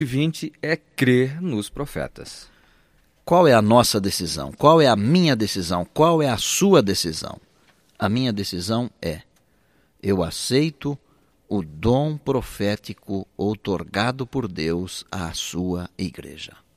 2020 é crer nos profetas. Qual é a nossa decisão? Qual é a minha decisão? Qual é a sua decisão? A minha decisão é: eu aceito o dom profético outorgado por Deus à sua igreja.